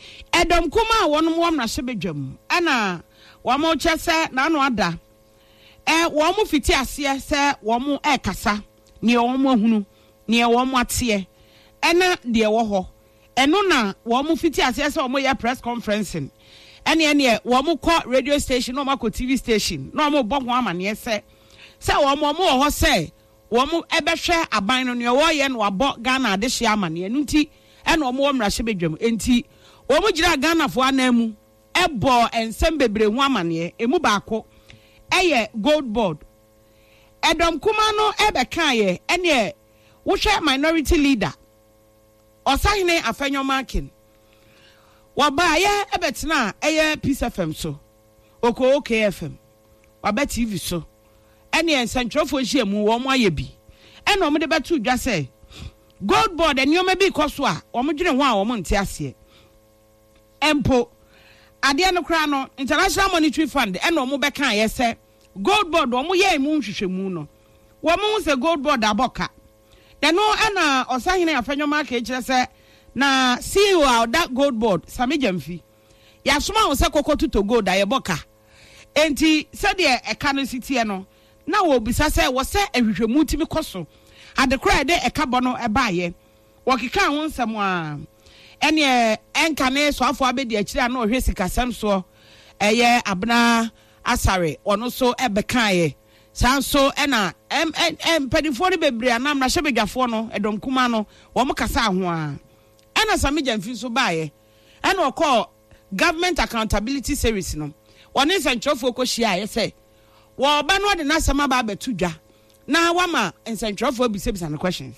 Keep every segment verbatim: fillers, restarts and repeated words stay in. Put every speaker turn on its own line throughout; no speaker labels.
Edom kuma wonum wom na hyebedwam ana wamo chese na no ada eh womu fiti ase se womu ekasa ne womu ahunu ne womu ate ena de wo ho eno na womu fiti ase se womu ya press conferencing ene ene womu call radio station no mako T V station no womu bo ho amane se se womu womu ho se womu ebehwe aban no ne wo ye no abo Ghana de hye amane nti ena womu wom na hyebedwam enti womu gira Ghana fo anamu ebo ensem bebre hu amane emu baako eye gold board Edom kuma no ebe kan ye ene wo hwe minority leader Osahene Afenyo Markin waba ye ebetena eye Peace F M so oko OK F M waba T V so ene ensantrofo hie mu wo mo aye bi ene omde betu dwa se gold board enioma bi koso a omdwene ho a wo nte ase empo ade no kra no International Monetary Fund ene omo be kan ye se gold board omo ye mu nhwehwemu no wo mo se gold board aboka deno ana Osahene Afenyo Markin kire se na C E O of that gold board Sami Jamfi ya soma wo se kokotu to gold aye boka enti se de e ka no sitie no na wo bisa se wo se ehwehwemu timi koso ade kra de e ka bono e baaye wo keka ho nsem a ene enka ne so afo abedi akire na ohwe sikasem so eye abna asare ono so e bekaye sanso ena em em pedifo ne bebre anam na hyebedwafo no Edom kuma no wo mo kasa ho a ena Sami Jamfi so baaye ena okọ government accountability series no woni sentrofo ko hia ye se wo ba no de na sama ba betudwa na wama sentrofo bi sebisa no questions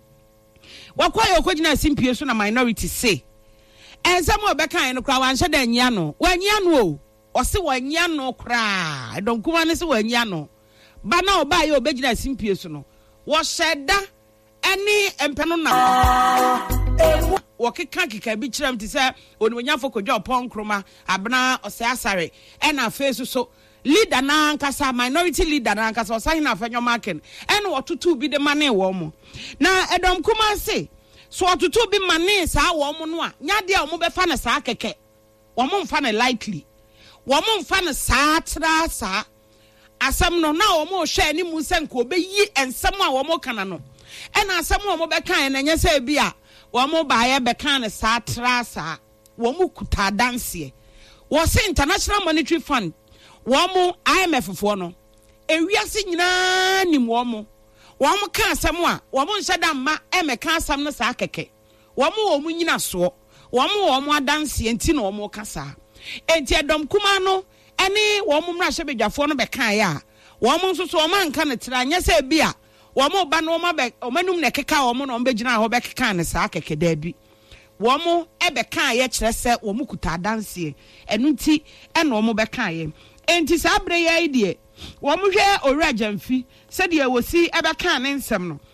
wakwaye okogina simpie so na minority say ensamo obekan no kra wanhye da nyia no wanyia no o ose wanyia no kra Edom kuma ne se wanyia no ba na oba ye obegina simpie so no wo hyeda eni empeno na wokeka kika bi kiram ti se oni wonyafo kodwa opon kroma abna ose asare ena face so leader na ankasa minority leader na ankasa Osahene Afenyo Markin ena wotutu bi de mane wo mo na Edom kuma se so wotutu bi mane saa wo mo no a nya de a wo be fa na saa keke wo mo mfa na likely wo mo mfa na saa tra saa asam no na wo mo hwe ani mu se nko obeyi ensam a wo mo kana no ena asam wo mo be kan na nya se bi a wo mo baaye be kan na saa tra saa wo mo kuta danse wo se International Monetary Fund wo mo I M F fo no ewiase nyina nim wo mo wo mo kan asam a wo mo nhye da ma e me kan asam no saa keke wo mo wo mo nyina so wo mo wo mo adanse enti na wo mo kasa enti Edom kuma no ene wo mo mra hyebedwafo no be kan ya wo mo nso so wo man kan tira nya se bi a wo mo ba no ma be o manum ne keka wo mo no be gina ho be keka ne saa keke da bi wo mo e be kan ye kire se wo mo kuta danse enu nti ene wo mo be kan ye enti saa bre ye ide wo mo hwe Owura Jamfi se de wo si e be kan ne nsem no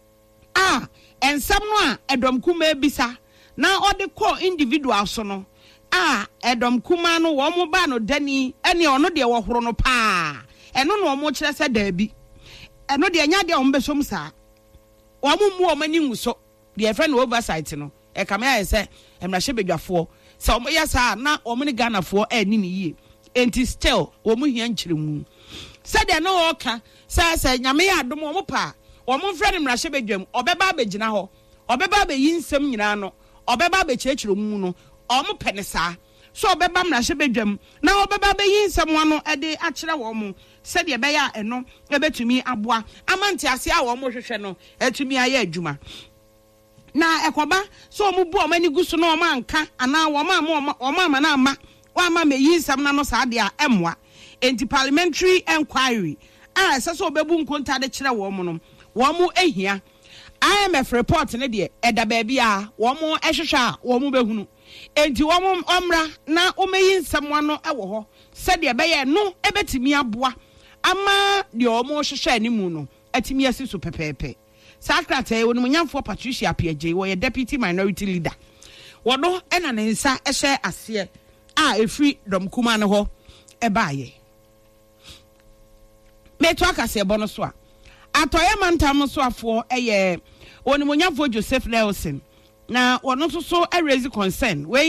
ah ensem no a Edom kuma bisa na ode call individual so no ah Edom kuma no wo mo ba no dani ene ono de wo horo no pa eno no mo kire se da bi eno de anya de o mbe som saa wo mo mu o mani nguso de friend oversight no e kama ya se emra hyebedwafo se o mo ya saa na o mo ni Ghana fo ani ni yie enti still wo mo hia nkyeremu se de no o ka sa sa nyame ya adom o mo pa o mo friend emra hyebedwam obeba abegina ho obeba abeyi nsem nyina no obeba abekyerkyeremu no o mo pene saa so obeba mra hyebedwam na obeba abeyi nsem wano e de akyere wo mo se de be ya eno ebetumi aboa amanti ase a wo mo hwehwe no etumi aye adwuma na ekoba so mo bu o mani guso no o man ka ana wo ma o ma ma na ama wa ma meyi nsam na no saa de a emwa enti parliamentary inquiry a ese so obebu nkonta de kire wo mo no wo mo ehia I M F report ne de eda ba bia wo mo ehwehwe a wo mo behunu enti wo mo omra na o meyi nsam wa no ewo ho se de be ye no ebetimi aboa ama de o mo hwehwe animu no atimi asiso pepepe sakrata e wonu nyamfo Patricia Apiaje wo ye deputy minority leader wodo ena ne nsa ehye ase a efri Dom kuma ne ho e baaye meto akase bono so a atoye mantam so afo eye wonu nyamfo Joseph Nelson na wono so so e raise concern we